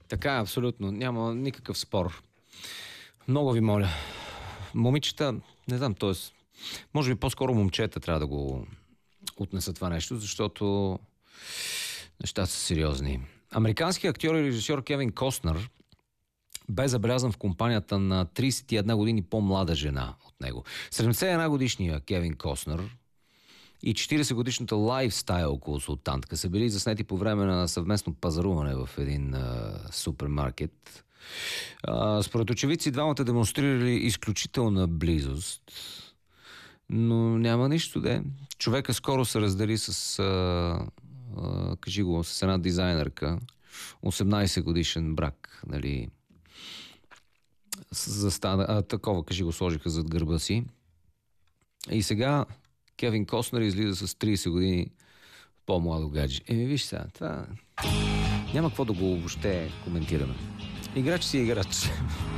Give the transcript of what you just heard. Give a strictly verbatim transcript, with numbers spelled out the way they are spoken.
Така, абсолютно. Няма никакъв спор. Много ви моля. Момичета, не знам, т.е. може би по-скоро момчета трябва да го отнесат това нещо, защото нещата са сериозни. Американският актьор и режисьор Кевин Костнър бе забелязан в компанията на трийсет и една години по-млада жена от него. седемдесет и една годишния Кевин Костнър и четирийсет годишната лайфстайл консултантка са били заснети по време на съвместно пазаруване в един а, супермаркет. А, според очевидци двамата демонстрирали изключителна близост, но няма нищо, де. Човека скоро се раздели с, а, а, кажи го, с една дизайнерка. осемнайсет годишен брак, нали. Застана, а, такова, кажи го, сложиха зад гърба си. И сега Кевин Костнър излиза с трийсет години по-младо гадже. Еми, виж сега, това... Няма какво да го въобще коментираме. Играч си играч.